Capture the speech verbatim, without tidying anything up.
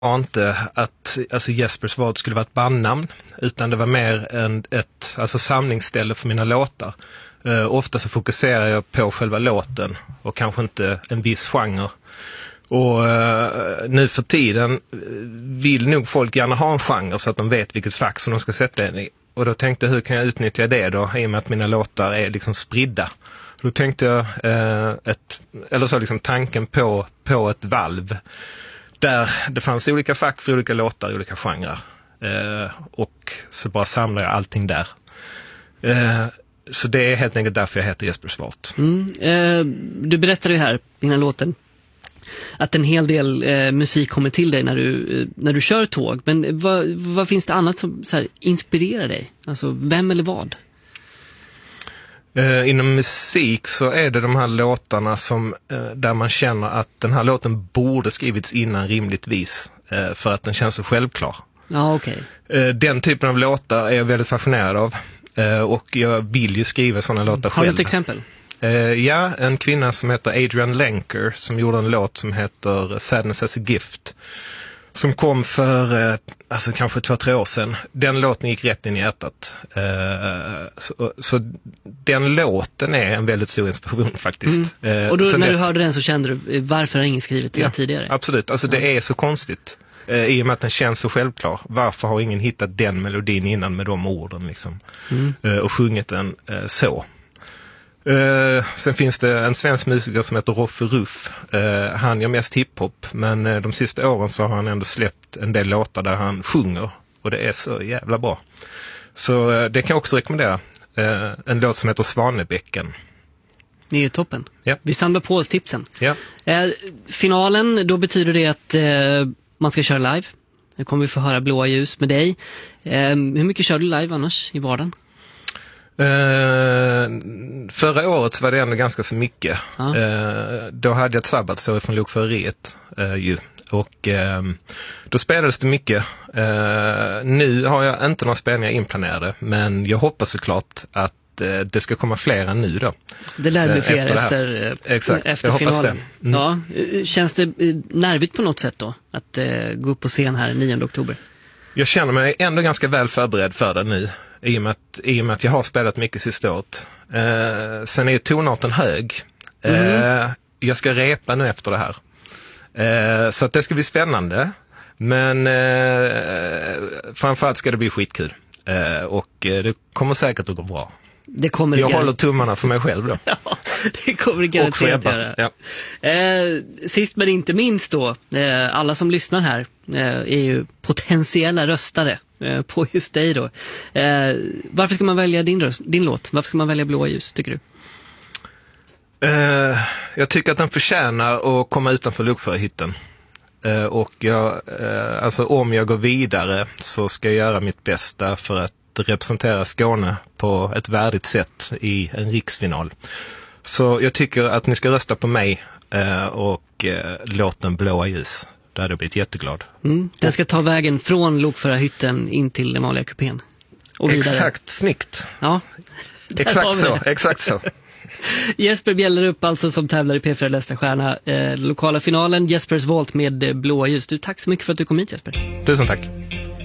inte att alltså Jespers Vault skulle vara ett bandnamn, utan det var mer en, ett alltså samlingsställe för mina låtar. Uh, ofta så fokuserar jag på själva låten och kanske inte en viss genre. Och uh, nu för tiden vill nog folk gärna ha en genre så att de vet vilket fack som de ska sätta in i. Och då tänkte jag, hur kan jag utnyttja det då, i och med att mina låtar är liksom spridda. Då tänkte jag, uh, ett, eller så liksom tanken på, på ett valv där det fanns olika fack för olika låtar, olika genrer. Uh, och så bara samlar jag allting där. Uh, Så det är helt enkelt därför jag heter Jespers Vault. Mm. Eh, du berättade ju här innan låten att en hel del eh, musik kommer till dig när du, eh, när du kör tåg. Men vad, vad finns det annat som så här, inspirerar dig? Alltså vem eller vad? Eh, inom musik så är det de här låtarna som, eh, där man känner att den här låten borde skrivits innan rimligtvis. Eh, för att den känns så självklar. Ja, okej. Okay. Eh, den typen av låtar är jag väldigt fascinerad av. Uh, och jag vill ju skriva sådana låtar själv. Har du ett exempel? Uh, ja, en kvinna som heter Adrian Lenker som gjorde en låt som heter Sadness as a Gift. Som kom för uh, alltså kanske två, tre år sedan. Den låten gick rätt in i hjärtat. Uh, så, så den låten är en väldigt stor inspiration faktiskt. Mm. Uh, och då, när dess... du hörde den så kände du, varför har ingen skrivit det ja, tidigare? Absolut, alltså ja. Det är så konstigt. Uh, I och med att den känns så självklar. Varför har ingen hittat den melodin innan med de orden liksom? Mm. Uh, och sjungit den uh, så. Uh, sen finns det en svensk musiker som heter Roffe Ruff. Uh, han gör mest hiphop, men uh, de sista åren så har han ändå släppt en del låtar där han sjunger. Och det är så jävla bra. Så uh, det kan jag också rekommendera. Uh, en låt som heter Svanebäcken. Det är ju toppen. Ja. Vi samlar på oss tipsen. Ja. Uh, finalen, då betyder det att uh, man ska köra live. Nu kommer vi få höra Blåa ljus med dig. Uh, hur mycket kör du live annars i vardagen? Uh, förra året så var det ändå ganska så mycket. Ja. Uh, då hade jag ett sabbatsår från Lokföreriet uh, ju. Och uh, då spelades det mycket. Uh, nu har jag inte några spelningar inplanerade, men jag hoppas såklart att uh, det ska komma fler än nu då. Det lär bli fler efter, efter, Exakt. efter jag finalen. hoppas det. Mm. Ja, känns det nervigt på något sätt då att uh, gå upp på scen här nionde oktober? Jag känner mig ändå ganska väl förberedd för det nu. I och med att, i och med att jag har spelat mycket sista året. Eh, sen är ju tonarten hög. Eh, mm. Jag ska repa nu efter det här. Eh, så att det ska bli spännande. Men eh, framförallt ska det bli skitkul. Eh, och det kommer säkert att gå bra. Det kommer jag det håller tummarna för mig själv då. Ja, det kommer det garanterat göra. Ja. Eh, sist men inte minst då, eh, alla som lyssnar här eh, är ju potentiella röstare eh, på just dig då. Eh, varför ska man välja din, röst, din låt? Varför ska man välja Blåa ljus, tycker du? Eh, jag tycker att den förtjänar att komma utanför Lokförarhytten. Eh, och jag, eh, alltså om jag går vidare så ska jag göra mitt bästa för att representera Skåne på ett värdigt sätt i en riksfinal. Så jag tycker att ni ska rösta på mig eh, och eh, låten Blåa ljus. Där hade jag blivit jätteglad. Mm. Den ska ta vägen från Lokförarhytten in till den vanliga kupén. Och vidare. Exakt, snyggt. Ja. Exakt så, exakt så. Jesper Bjällerup alltså som tävlar i P fyra Lästa stjärna. Eh, lokala finalen, Jespers Vault med eh, Blåa ljus. Du, tack så mycket för att du kom hit, Jesper. Tusen tack.